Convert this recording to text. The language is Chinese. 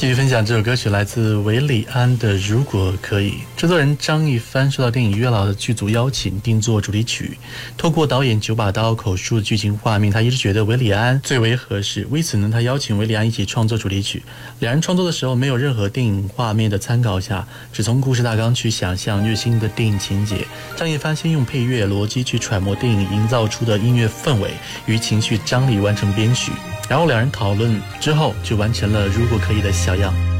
继续分享这首歌曲，来自韦礼安的《如果可以》。制作人张一帆受到电影《月老》的剧组邀请，定做主题曲。透过导演九把刀口述的剧情画面，他一直觉得韦礼安最为合适。为此呢，他邀请韦礼安一起创作主题曲。两人创作的时候，没有任何电影画面的参考下，只从故事大纲去想象虐心的电影情节。张一帆先用配乐逻辑去揣摩电影营造出的音乐氛围与情绪张力，完成编曲。然后两人讨论之后，就完成了《如果可以》的小样。